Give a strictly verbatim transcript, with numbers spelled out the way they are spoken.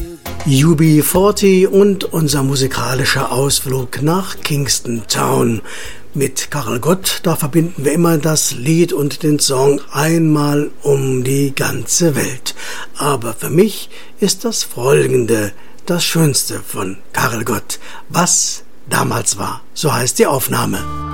U B vierzig und unser musikalischer Ausflug nach Kingston Town. Mit Karel Gott, da verbinden wir immer das Lied und den Song Einmal um die ganze Welt. Aber für mich ist das Folgende das Schönste von Karel Gott. Was damals war, so heißt die Aufnahme.